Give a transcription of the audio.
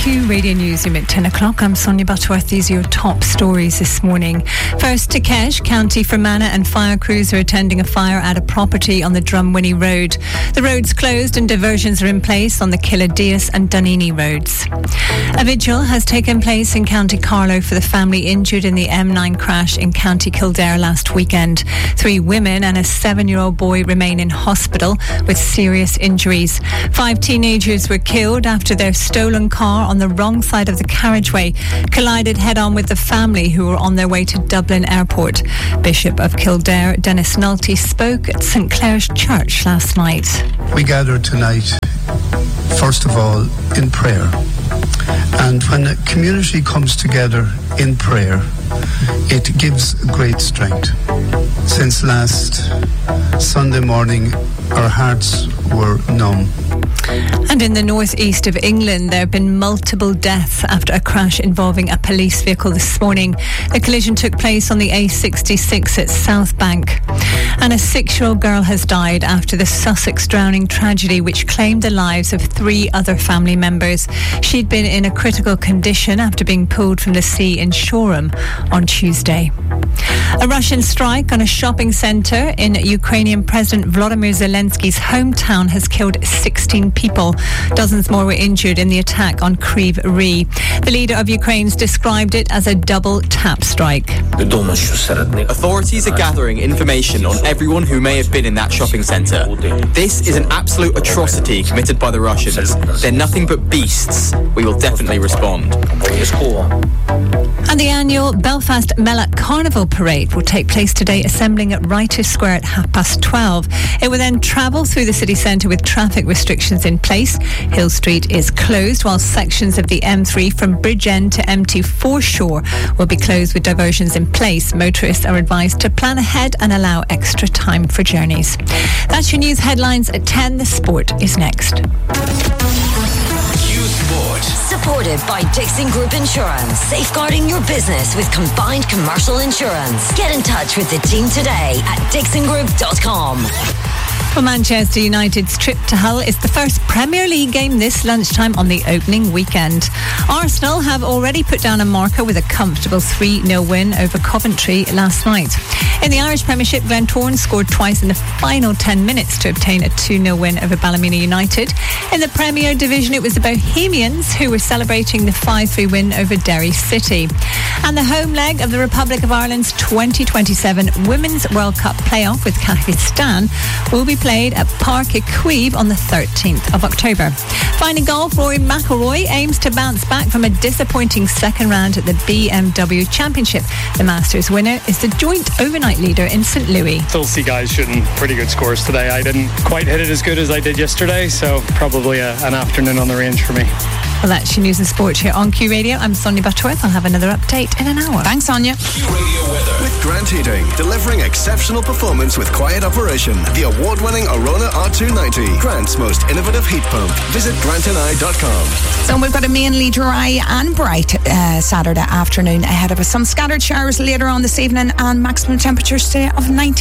Q Radio Newsroom at 10 o'clock. I'm Sonia Butterworth. These are your top stories this morning. First, Takesh, County Fermanagh and fire crews are attending a fire at a property on the Drumwinnie Road. The road's closed and diversions are in place on the Killadeus and Dunini roads. A vigil has taken place in County Carlow for the family injured in the M9 crash in County Kildare last weekend. 3 women and a 7-year-old boy remain in hospital with serious injuries. 5 teenagers were killed after their stolen car on the wrong side of the carriageway collided head-on with the family who were on their way to Dublin Airport. Bishop of Kildare, Dennis Nulty, spoke at St Clair's Church last night. We gather tonight, first of all, in prayer. And when a community comes together in prayer, it gives great strength. Since last Sunday morning, our hearts were numb. And in the northeast of England, there have been multiple deaths after a crash involving a police vehicle this morning. The collision took place on the A66 at South Bank. And a 6-year-old girl has died after the Sussex drowning tragedy, which claimed the lives of 3 other family members. She'd been in a critical condition after being pulled from the sea in Shoreham on Tuesday. A Russian strike on a shopping centre in Ukrainian President Volodymyr Zelensky's hometown has killed 16 people. Dozens more were injured in the attack on Kryvyi Rih. The leader of Ukraine's described it as a double tap strike. Authorities are gathering information on everyone who may have been in that shopping centre. This is an absolute atrocity committed by the Russians. They're nothing but beasts. We will definitely respond. And the annual Belfast Mellock Carnival Parade will take place today, assembling at Writers Square at 12:30. It will then travel through the city centre with traffic restrictions in place. Hill Street is closed, while sections of the M3 from Bridgend to M2 Foreshore will be closed with diversions in place. Motorists are advised to plan ahead and allow extra time for journeys. That's your news headlines at 10. The sport is next. Supported by Dixon Group Insurance, safeguarding your business with combined commercial insurance. Get in touch with the team today at dixongroup.com. For Manchester United's trip to Hull is the first Premier League game this lunchtime on the opening weekend. Arsenal have already put down a marker with a comfortable 3-0 win over Coventry last night. In the Irish Premiership, Glentoran scored twice in the final 10 minutes to obtain a 2-0 win over Ballymena United. In the Premier Division, it was the Bohemians who were celebrating the 5-3 win over Derry City. And the home leg of the Republic of Ireland's 2027 Women's World Cup playoff with Kazakhstan will be played at Parc Equive on the 13th of October. Finally, golf, Rory McIlroy aims to bounce back from a disappointing second round at the BMW Championship. The Masters winner is the joint overnight leader in St. Louis. Still see guys shooting pretty good scores today. I didn't quite hit it as good as I did yesterday, so probably an afternoon on the range for me. Well, that's your news and sports here on Q Radio. I'm Sonia Butterworth. I'll have another update in an hour. Thanks, Sonia. Q Radio weather with Grant Heating, delivering exceptional performance with quiet operation. The award-winning Arona R290, Grant's most innovative heat pump. Visit grantandI.com. So we've got a mainly dry and bright Saturday afternoon ahead of us. Some scattered showers later on this evening and maximum temperatures today of 19.